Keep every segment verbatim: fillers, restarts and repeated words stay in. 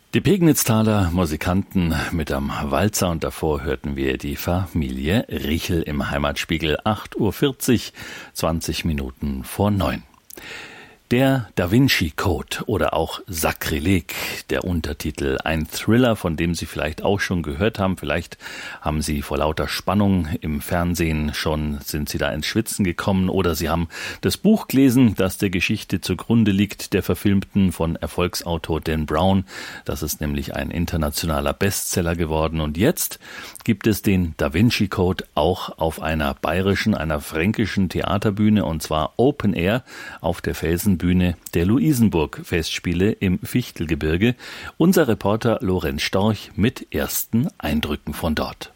Die Pegnitztaler Musikanten mit am Walzer und davor hörten wir die Familie Richel im Heimatspiegel. acht Uhr vierzig, zwanzig Minuten vor neun. Der Da Vinci Code oder auch Sakrileg, der Untertitel, ein Thriller, von dem Sie vielleicht auch schon gehört haben. Vielleicht haben Sie vor lauter Spannung im Fernsehen schon, sind Sie da ins Schwitzen gekommen oder Sie haben das Buch gelesen, das der Geschichte zugrunde liegt, der verfilmten von Erfolgsautor Dan Brown. Das ist nämlich ein internationaler Bestseller geworden. Und jetzt gibt es den Da Vinci Code auch auf einer bayerischen, einer fränkischen Theaterbühne und zwar Open Air auf der Felsen Bühne der Luisenburg-Festspiele im Fichtelgebirge. Unser Reporter Lorenz Storch mit ersten Eindrücken von dort.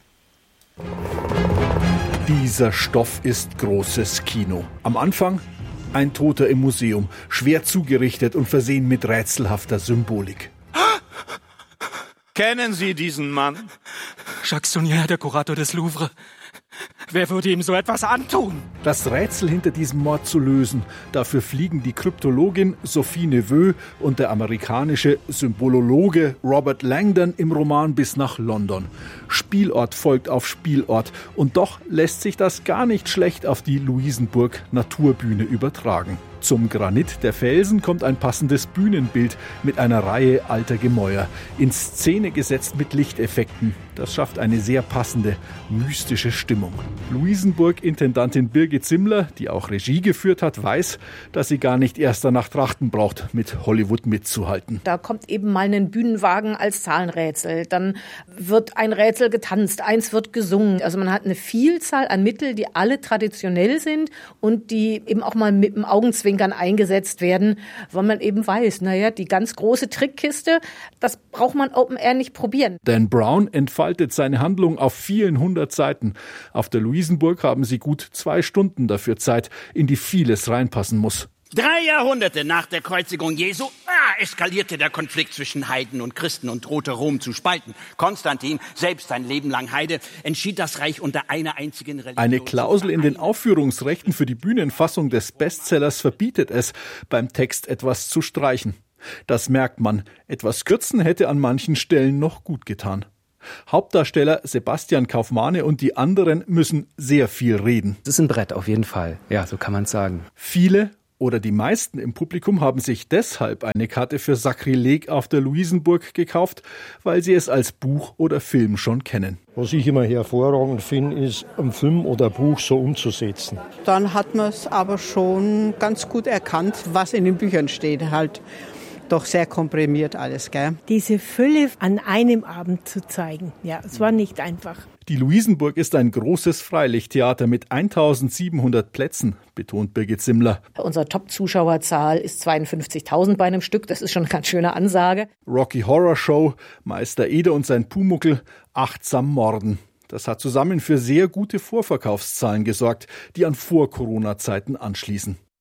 Dieser Stoff ist großes Kino. Am Anfang ein Toter im Museum, schwer zugerichtet und versehen mit rätselhafter Symbolik. Kennen Sie diesen Mann? Jacques Saunier, der Kurator des Louvre. Wer würde ihm so etwas antun? Das Rätsel hinter diesem Mord zu lösen, dafür fliegen die Kryptologin Sophie Neveu und der amerikanische Symbolologe Robert Langdon im Roman bis nach London. Spielort folgt auf Spielort und doch lässt sich das gar nicht schlecht auf die Luisenburg Naturbühne übertragen. Zum Granit der Felsen kommt ein passendes Bühnenbild mit einer Reihe alter Gemäuer, in Szene gesetzt mit Lichteffekten. Das schafft eine sehr passende, mystische Stimmung. Luisenburg-Intendantin Birgit Zimmler, die auch Regie geführt hat, weiß, dass sie gar nicht erst danach trachten braucht, mit Hollywood mitzuhalten. Da kommt eben mal ein Bühnenwagen als Zahlenrätsel, dann wird ein Rätsel getanzt, eins wird gesungen. Also man hat eine Vielzahl an Mitteln, die alle traditionell sind und die eben auch mal mit dem Augenzwinkern eingesetzt werden, weil man eben weiß, naja, die ganz große Trickkiste, das braucht man Open Air nicht probieren. Dan Brown entfaltet seine Handlung auf vielen hundert Seiten. Auf der Luisenburg haben sie gut zwei Stunden dafür Zeit, in die vieles reinpassen muss. Drei Jahrhunderte nach der Kreuzigung Jesu ah, eskalierte der Konflikt zwischen Heiden und Christen und drohte Rom zu spalten. Konstantin, selbst sein Leben lang Heide, entschied das Reich unter einer einzigen Religion. Eine Klausel in den Aufführungsrechten für die Bühnenfassung des Bestsellers verbietet es, beim Text etwas zu streichen. Das merkt man. Etwas kürzen hätte an manchen Stellen noch gut getan. Hauptdarsteller Sebastian Kaufmanne und die anderen müssen sehr viel reden. Das ist ein Brett, auf jeden Fall. Ja, so kann man es sagen. Viele oder die meisten im Publikum haben sich deshalb eine Karte für Sakrileg auf der Luisenburg gekauft, weil sie es als Buch oder Film schon kennen. Was ich immer hervorragend finde, ist, ein Film oder ein Buch so umzusetzen. Dann hat man es aber schon ganz gut erkannt, was in den Büchern steht, halt. Doch sehr komprimiert alles, gell? Diese Fülle an einem Abend zu zeigen, ja, es war nicht einfach. Die Luisenburg ist ein großes Freilichttheater mit eintausendsiebenhundert Plätzen, betont Birgit Zimmler. Unsere Top-Zuschauerzahl ist zweiundfünfzigtausend bei einem Stück, das ist schon eine ganz schöne Ansage. Rocky Horror Show, Meister Eder und sein Pumuckl, achtsam morden. Das hat zusammen für sehr gute Vorverkaufszahlen gesorgt, die an Vor-Corona-Zeiten anschließen.